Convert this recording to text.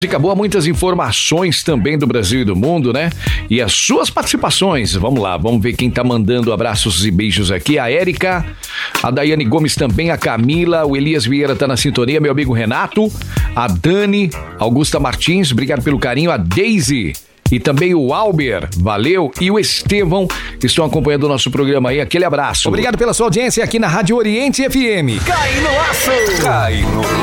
Música boa, muitas informações também do Brasil e do mundo, né? E as suas participações. Vamos lá, vamos ver quem tá mandando abraços e beijos aqui. A Érica, a Daiane Gomes também, a Camila, o Elias Vieira tá na sintonia, meu amigo Renato, a Dani, Augusta Martins, obrigado pelo carinho, a Daisy e também o Alber, valeu, e o Estevão estão acompanhando o nosso programa aí, aquele abraço. Obrigado pela sua audiência aqui na Rádio Oriente FM. Cai no laço! Cai no laço!